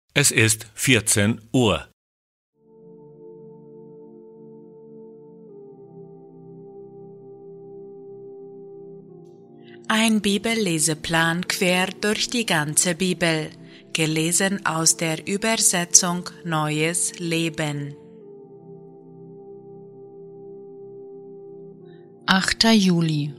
Es ist 14 Uhr. Ein Bibelleseplan quer durch die ganze Bibel, gelesen aus der Übersetzung Neues Leben. 8. Juli.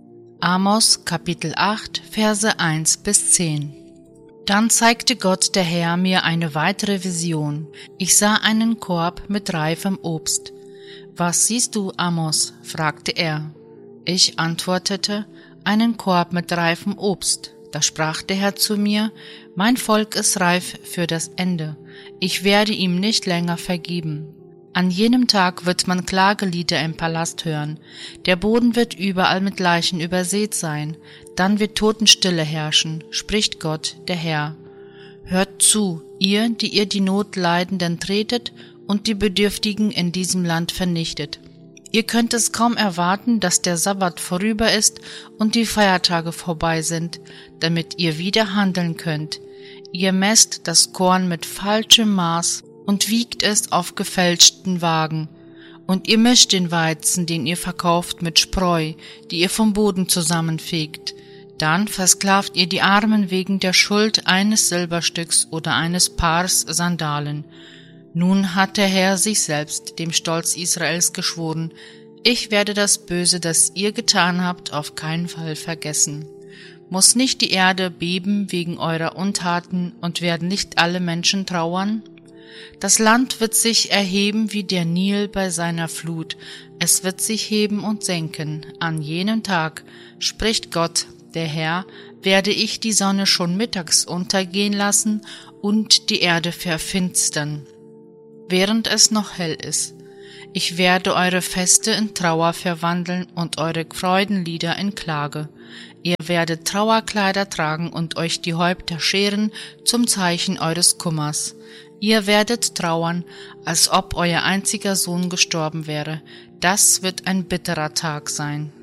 Amos, Kapitel 8, Verse 1 bis 10. Dann zeigte Gott der Herr mir eine weitere Vision. Ich sah einen Korb mit reifem Obst. »Was siehst du, Amos?« fragte er. Ich antwortete, »einen Korb mit reifem Obst.« Da sprach der Herr zu mir, »Mein Volk ist reif für das Ende. Ich werde ihm nicht länger vergeben.« An jenem Tag wird man Klagelieder im Palast hören. Der Boden wird überall mit Leichen übersät sein. Dann wird Totenstille herrschen, spricht Gott, der Herr. Hört zu, ihr, die ihr die Notleidenden tretet und die Bedürftigen in diesem Land vernichtet. Ihr könnt es kaum erwarten, dass der Sabbat vorüber ist und die Feiertage vorbei sind, damit ihr wieder handeln könnt. Ihr messt das Korn mit falschem Maß und wiegt es auf gefälschten Wagen. Und ihr mischt den Weizen, den ihr verkauft, mit Spreu, die ihr vom Boden zusammenfegt. Dann versklavt ihr die Armen wegen der Schuld eines Silberstücks oder eines Paars Sandalen. Nun hat der Herr sich selbst, dem Stolz Israels, geschworen, ich werde das Böse, das ihr getan habt, auf keinen Fall vergessen. Muss nicht die Erde beben wegen eurer Untaten und werden nicht alle Menschen trauern? Das Land wird sich erheben wie der Nil bei seiner Flut. Es wird sich heben und senken. An jenem Tag, spricht Gott, der Herr, werde ich die Sonne schon mittags untergehen lassen und die Erde verfinstern, während es noch hell ist. Ich werde eure Feste in Trauer verwandeln und eure Freudenlieder in Klage. Ihr werdet Trauerkleider tragen und euch die Häupter scheren zum Zeichen eures Kummers. Ihr werdet trauern, als ob euer einziger Sohn gestorben wäre. Das wird ein bitterer Tag sein.